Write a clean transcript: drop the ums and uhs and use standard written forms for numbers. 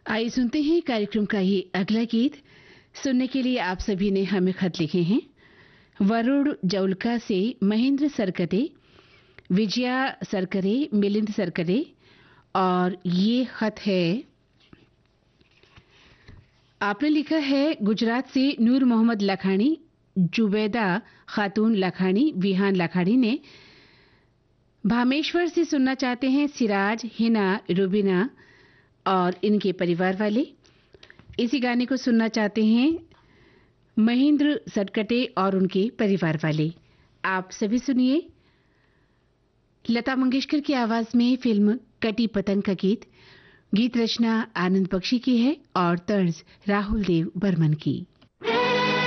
आइए सुनते हैं कार्यक्रम का ये अगला गीत। सुनने के लिए आप सभी ने हमें खत लिखे हैं। वरुण जौलका से महेंद्र सरकटे, विजया सरकरे, मिलिंद सरकरे, और ये खत है, आपने लिखा है गुजरात से नूर मोहम्मद लखानी, जुबैदा खातून लखानी, विहान लखानी ने भामेश्वर से सुनना चाहते हैं सिराज, हिना, रुबीना और इनके परिवार वाले। इसी गाने को सुनना चाहते हैं महेंद्र सरकटे और उनके परिवार वाले। आप सभी सुनिए लता मंगेशकर की आवाज में फिल्म कटी पतंग का गीत। गीत रचना आनंद बख्शी की है और तर्ज राहुल देव बर्मन की।